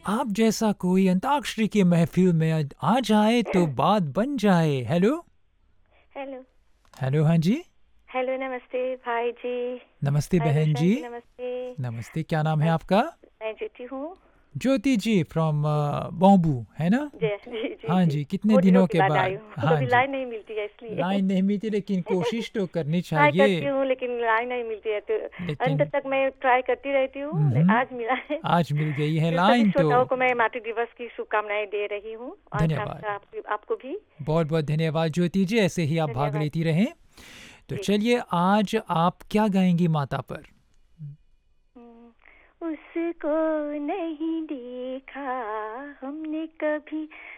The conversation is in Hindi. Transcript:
आप जैसा कोई अंताक्षरी की महफिल में आ जाए तो बात बन जाए। हेलो। हेलो। हेलो, हाँ जी। हेलो, नमस्ते भाई जी। नमस्ते हाय बहन रोशन जी। जी, नमस्ते। नमस्ते, क्या नाम है मैं आपका? मैं ज्योति हूँ। ज्योति जी फ्रॉम जी बॉम्बू, है ना? जी जी जी हाँ जी। जी, कितने बहुत दिनों दिनों के के बाद आई बाद। हूँ, हाँ कभी जी, लाइन नहीं मिलती है इसलिए। लाइन नहीं मिलती लेकिन कोशिश तो करनी ट्राई चाहिए। करती हूँ लेकिन लाइन नहीं मिलती है, तो अंत लेकिन तक मैं ट्राई करती रहती हूँ। आज मिला है। आज मिल गई है तो सभी लाइन तो। श्रोताओं को मैं मातृ दिवस की शुभकामनाएं दे रही हूँ और धन्यवाद। खासकर आपको भी बहुत बहुत धन्यवाद ज्योति जी, ऐसे ही आप भाग धन्यवाद। लेती रहें। तो जी। चलिए, आज आप क्या गाएंगी माता पर? उसको नहीं देखा हमने कभी,